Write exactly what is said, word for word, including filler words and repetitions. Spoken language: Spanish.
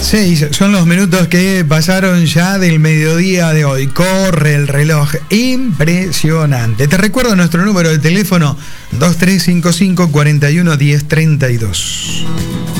Sí, son los minutos que pasaron ya del mediodía de hoy. Corre el reloj, impresionante. Te recuerdo nuestro número de teléfono dos tres cinco cinco, cuatro uno uno cero, tres dos.